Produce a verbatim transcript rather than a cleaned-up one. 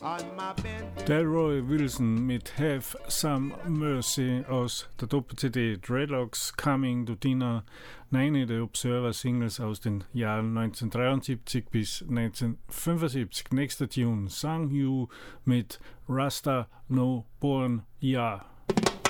Delroy Wilson mit Have Some Mercy aus der Doppel-C D Dreadlocks Coming to Dinner, eine der Observer-Singles aus den Jahren neunzehnhundertdreiundsiebzig bis neunzehnhundertfünfundsiebzig. Nächster Tune, Sang You mit Rasta No Born Ya.